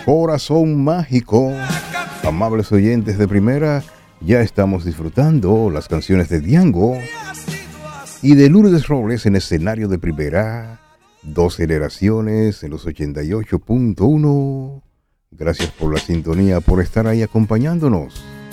Corazón Mágico. Amables oyentes de Primera, ya estamos disfrutando las canciones de Diango y de Lourdes Robles en escenario de Primera. Dos generaciones en los 88.1. Gracias por la sintonía, por estar ahí acompañándonos.